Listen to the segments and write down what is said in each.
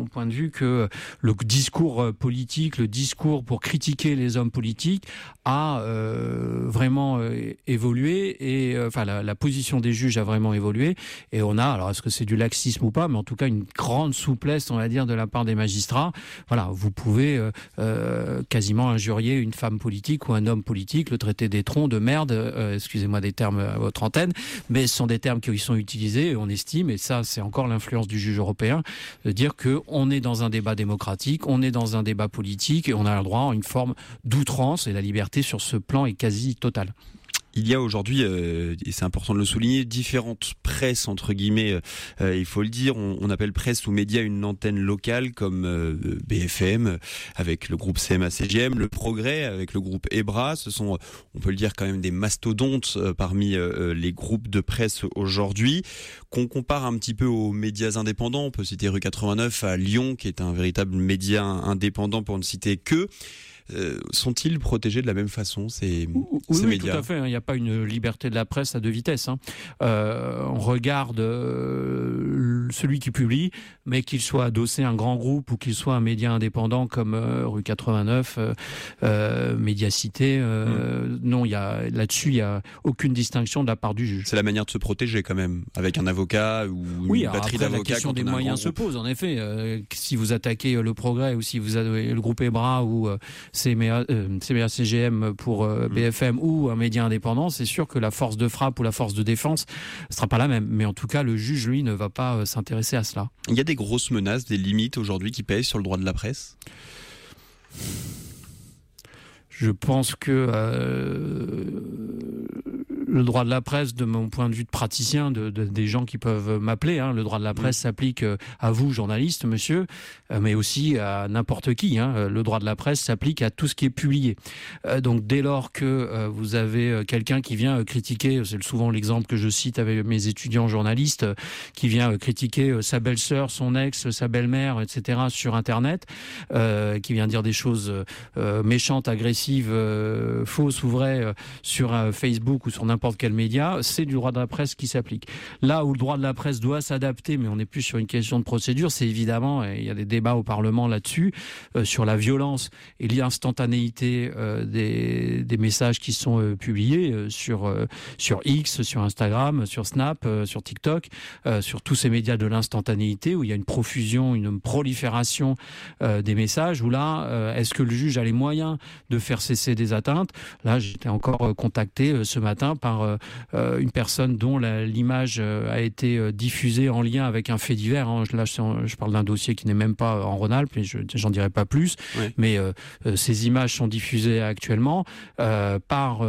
point de vue que le discours politique, le discours pour critiquer les hommes politiques a vraiment évolué et la position des juges a vraiment évolué et on a, alors est-ce que c'est du laxisme ou pas, mais en tout cas une grande souplesse, on va dire, de la part des magistrats. Voilà, vous pouvez quasiment injurier une femme politique ou un homme politique, le traiter d'étron, de merde, excusez-moi des termes à votre antenne, mais ce sont des termes qui sont utilisés et on estime, et ça c'est encore l'influence du juge européen, de dire qu'on est dans un débat démocratique, on est dans un débat politique et on a le droit à une forme d'outrance et la liberté sur ce plan est quasi totale. Il y a aujourd'hui, et c'est important de le souligner, différentes presses, entre guillemets, il faut le dire. On appelle presse ou média une antenne locale comme BFM, avec le groupe CMA-CGM, Le Progrès, avec le groupe EBRA. Ce sont, on peut le dire, quand même des mastodontes parmi les groupes de presse aujourd'hui. Qu'on compare un petit peu aux médias indépendants, on peut citer Rue 89 à Lyon, qui est un véritable média indépendant pour ne citer que. Sont-ils protégés de la même façon, ces médias ? Oui, tout à fait. Il n'y a pas une liberté de la presse à deux vitesses. On regarde celui qui publie, mais qu'il soit adossé à un grand groupe ou qu'il soit un média indépendant comme Rue 89, Médiacité. Non, là-dessus, il n'y a aucune distinction de la part du juge. C'est la manière de se protéger quand même, avec un avocat ou une batterie d'avocats. La question des moyens se pose, en effet. Si vous attaquez Le Progrès ou si vous avez le groupe EBRA ou CMA-CGM pour BFM ou un média indépendant, c'est sûr que la force de frappe ou la force de défense ne sera pas la même. Mais en tout cas, le juge, lui, ne va pas s'intéresser à cela. Il y a des grosses menaces, des limites aujourd'hui qui pèsent sur le droit de la presse ? Je pense que le droit de la presse, de mon point de vue de praticien, des gens qui peuvent m'appeler, le droit de la presse s'applique à vous, journaliste, monsieur, mais aussi à n'importe qui. Le droit de la presse s'applique à tout ce qui est publié. Donc dès lors que vous avez quelqu'un qui vient critiquer, c'est souvent l'exemple que je cite avec mes étudiants journalistes, qui vient critiquer sa belle-sœur, son ex, sa belle-mère, etc. sur Internet, qui vient dire des choses méchantes, agressives, fausses ou vraies sur Facebook ou sur n'importe quel média, c'est du droit de la presse qui s'applique. Là où le droit de la presse doit s'adapter, mais on n'est plus sur une question de procédure, c'est évidemment, et il y a des débats au Parlement là-dessus, sur la violence et l'instantanéité des messages qui sont publiés sur X, sur Instagram, sur Snap, sur TikTok, sur tous ces médias de l'instantanéité où il y a une profusion, une prolifération des messages, où là, est-ce que le juge a les moyens de faire cesser des atteintes ? Là, j'étais encore contacté ce matin par une personne dont l'image a été diffusée en lien avec un fait divers. Là, je parle d'un dossier qui n'est même pas en Rhône-Alpes, et j'en dirai pas plus. Oui. Mais ces images sont diffusées actuellement par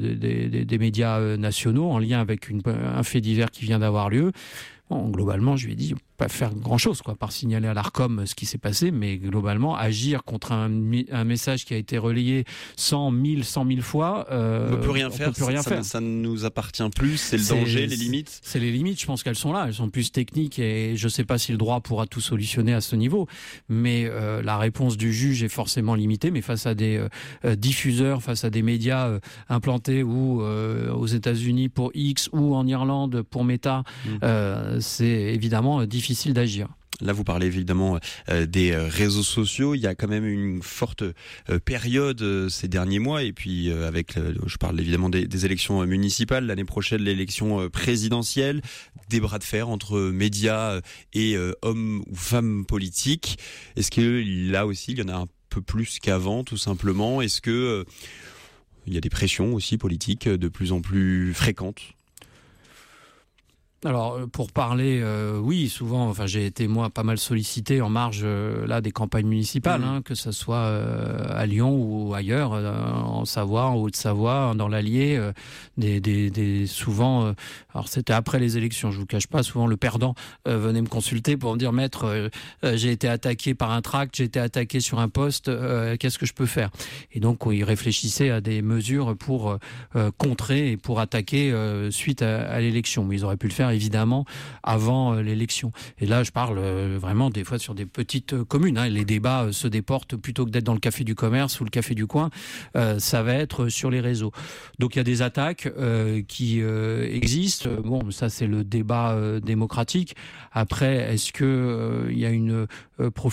des médias nationaux en lien avec un fait divers qui vient d'avoir lieu. Bon, globalement, je lui ai dit pas faire grand-chose, par signaler à l'Arcom ce qui s'est passé, mais globalement, agir contre un message qui a été relayé 100 000 fois, on ne peut plus rien faire. Ça ne nous appartient plus, c'est le danger, les limites. C'est les limites, je pense qu'elles sont là, elles sont plus techniques et je ne sais pas si le droit pourra tout solutionner à ce niveau, mais la réponse du juge est forcément limitée, mais face à des diffuseurs, face à des médias implantés ou aux États-Unis pour X ou en Irlande pour Meta, c'est évidemment difficile d'agir. Là, vous parlez évidemment des réseaux sociaux. Il y a quand même une forte période ces derniers mois. Et puis, je parle évidemment des élections municipales. L'année prochaine, l'élection présidentielle. Des bras de fer entre médias et hommes ou femmes politiques. Est-ce que là aussi, il y en a un peu plus qu'avant, tout simplement ? Est-ce que il y a des pressions aussi politiques de plus en plus fréquentes ? Alors, pour parler, oui, souvent, j'ai été, moi, pas mal sollicité en marge, des campagnes municipales, que ce soit à Lyon ou ailleurs, en Savoie, en Haute-Savoie, dans l'Allier, souvent, alors c'était après les élections, je vous cache pas, souvent le perdant venait me consulter pour me dire, maître, j'ai été attaqué par un tract, j'ai été attaqué sur un poste, qu'est-ce que je peux faire ? Et donc, il réfléchissait à des mesures pour contrer et pour attaquer suite à l'élection. Mais ils auraient pu le faire évidemment avant l'élection. Et là, je parle vraiment des fois sur des petites communes. Les débats se déportent plutôt que d'être dans le café du commerce ou le café du coin. Ça va être sur les réseaux. Donc il y a des attaques qui existent. Bon, ça c'est le débat démocratique. Après, est-ce que il y a une